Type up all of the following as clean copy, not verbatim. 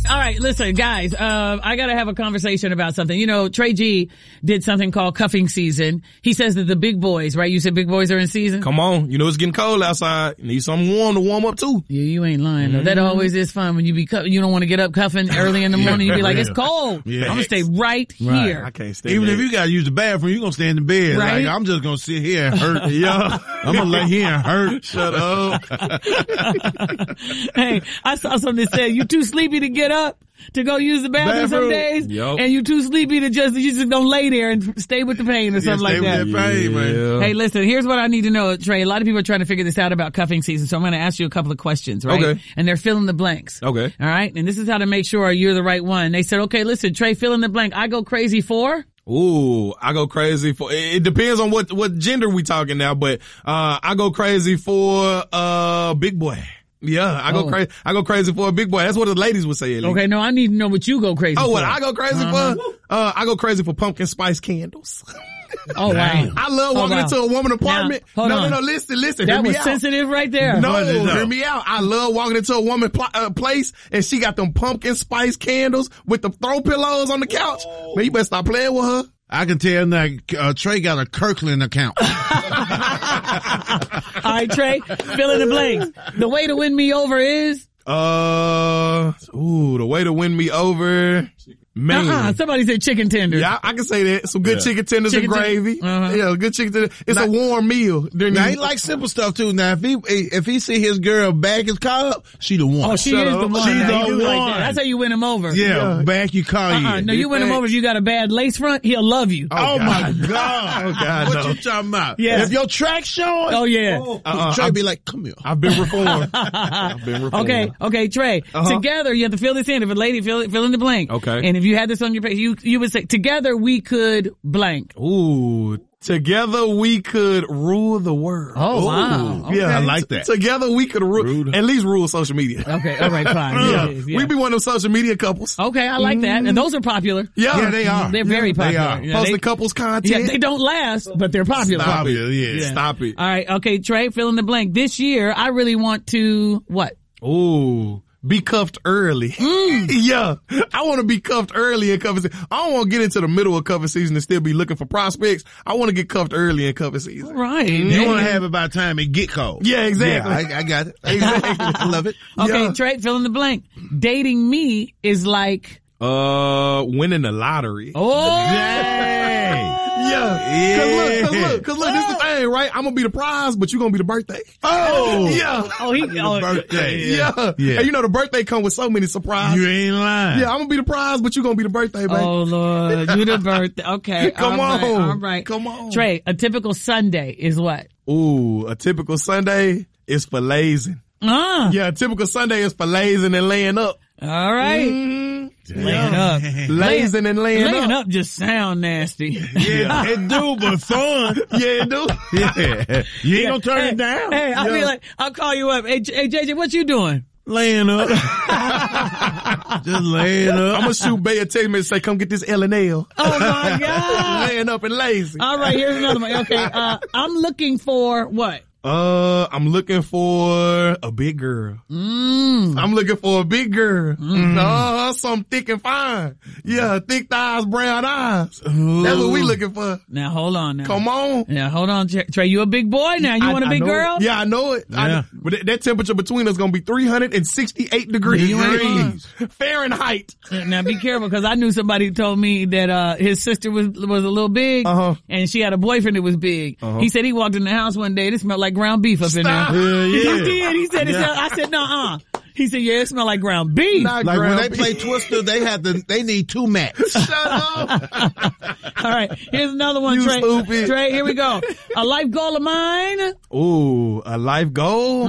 All right, listen, guys, I gotta have a conversation about something. You know, Trey G did something called cuffing season. He says that the big boys, right? You said big boys are in season? Come on. You know it's getting cold outside. You need something warm to warm up too. Yeah, you ain't lying though. That always is fun when you be you don't want to get up cuffing early in the morning. You be like, it's cold. Yeah. I'm gonna stay right here. I can't stay Even there. if you gotta use the bathroom, you're gonna stay in the bed. Right? Like, I'm just gonna sit here and hurt. Yeah. I'm gonna lay here and hurt. Shut up. Hey, I saw something that said you too sleepy to get up to go use the bathroom some days, and you too sleepy to you just don't lay there and stay with the pain or something like that. Stay with that pain, man. Hey, listen, here's what I need to know, Trey. A lot of people are trying to figure this out about cuffing season, so I'm going to ask you a couple of questions, right? Okay. And they're fill in the blanks. Okay. All right? And this is how to make sure you're the right one. They said, okay, listen, Trey, fill in the blank. I go crazy for? Ooh, I go crazy for, it depends on what gender we talking now, but, I go crazy for, big boy. Yeah, I go crazy for a big boy. That's what the ladies would say. Okay, no, I need to know what you go crazy for. Oh, what I go crazy for? I go crazy for pumpkin spice candles. Oh, wow. I love walking into a woman's apartment. No, listen, that hear me was out. sensitive right there. No, hear me out. I love walking into a woman's place and she got them pumpkin spice candles with the throw pillows on the couch. Man, you better stop playing with her. I can tell now, Trey got a Kirkland account. All right, Trey, fill in the blanks. The way to win me over is? The way to win me over. Man. Somebody said chicken tenders. Yeah, I can say that. Some good chicken tenders and gravy. Yeah, good chicken tenders. It's a warm meal. Now, he like simple stuff too. Now, if he see his girl back his car up, she the one. Oh, she is the one. She's the one. Like that's how you win him over. Yeah, back you car in. No, you win him over if you got a bad lace front, he'll love you. Oh my God. Oh God. What you talking about? Yeah. If your track's showing. Oh yeah. Trey be like, come here. I've been reformed. Okay, Trey. Together, you have to fill this in. If a lady fill in the blank. Okay. And if you had this on your page, you would say, together we could blank. Ooh. Together we could rule the world. Oh, wow. Okay. Yeah, I like that. Together we could at least rule social media. Okay, all right, fine. We be one of them social media couples. Okay, I like that. And those are popular. Yeah, they are. They're very popular. They are. Posting couples content. Yeah, they don't last, but they're popular. Stop it. Yeah. Stop it. All right, okay, Trey, fill in the blank. This year, I really want to, what? Ooh. Be cuffed early. Yeah. I want to be cuffed early in cuffing season. I don't want to get into the middle of cuffing season and still be looking for prospects. I want to get cuffed early in cuffing season. Right. You want to have it by the time it get cold. Yeah, exactly. Yeah, I got it. Exactly. I love it. Okay, Yeah. Trey, fill in the blank. Dating me is like... winning the lottery. Oh! Dang. Yeah. Cause look, this is the thing, right? I'm gonna be the prize, but you're gonna be the birthday. Oh. Yeah. Birthday. Yeah. And you know, the birthday come with so many surprises. You ain't lying. Yeah, I'm gonna be the prize, but you're gonna be the birthday, baby. Oh, Lord. You the birthday. Okay. Come on. All right. Come on. Trey, a typical Sunday is what? Ooh, a typical Sunday is for lazing. Yeah, a typical Sunday is for lazing and laying up. All right. Laying up. Lazing and laying up. just sound nasty. Yeah, it do, but fun. Yeah, it do. Yeah. You ain't gonna turn it down. Hey, I'll be like, I'll call you up. Hey, JJ, what you doing? Laying up. Just laying up. I'm gonna shoot Bay a text message and say, come get this L&L. Oh my God. Laying up and lazy. All right, here's another one. Okay, I'm looking for what? I'm looking for a big girl. I'm looking for a big girl. Something thick and fine. Yeah, thick thighs, brown eyes. That's what we looking for. Now, hold on now. Come on. Now, hold on, Trey. You a big boy now. You want a big girl? It. Yeah, I know it. Yeah. But that temperature between us gonna be 368 degrees. Fahrenheit. Now, be careful, because I knew somebody who told me that his sister was a little big, and she had a boyfriend that was big. He said he walked in the house one day, it smelled like ground beef up in there. He did. He said, I said, nuh-uh. He said, yeah, it smelled like ground beef. Like when they play Twister, they need two mats. Shut up. All right. Here's another one, You Trey. stupid. Trey, here we go. A life goal of mine. Ooh, a life goal?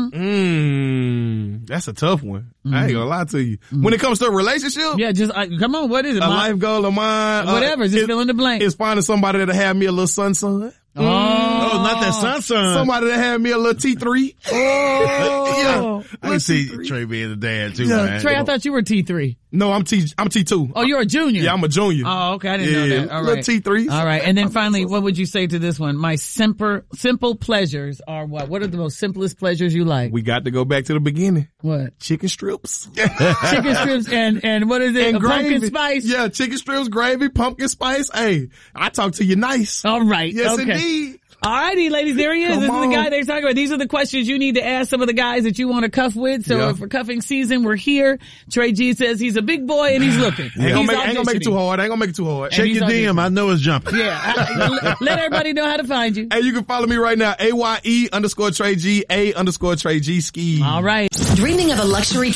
That's a tough one. I ain't gonna lie to you. When it comes to a relationship? Yeah, just, come on, what is it? A life goal of mine? Whatever, just fill in the blank. It's finding somebody that'll have me a little son. Oh, not that son. Somebody that had me a little T3. Oh. I can see Trey being a dad too, Yeah. man. Trey, I thought you were T3. No, I'm T2. Oh, you're a junior? Yeah, I'm a junior. Oh, okay. I didn't know that. All little right. T3. All right. And then finally, what would you say to this one? My simple pleasures are what? What are the most simplest pleasures you like? We got to go back to the beginning. What? Chicken strips. Chicken strips and what is it? And gravy. Pumpkin spice? Yeah, chicken strips, gravy, pumpkin spice. Hey, I talk to you nice. All right. Yes, okay. indeed. All righty, ladies, there he is. Come This is the on. guy they're talking about. These are the questions you need to ask some of the guys that you want to cuff with. So Yeah. for cuffing season, we're here. Trey G says he's a big boy and he's looking. Ain't gonna He's make it too auditioning. hard. Ain't gonna make it too hard. Check he's your DM. I know it's jumping. Yeah. Let everybody know how to find you. Hey, you can follow me right now. AYE_Trey G, A_Trey G ski. All right. Dreaming of a luxury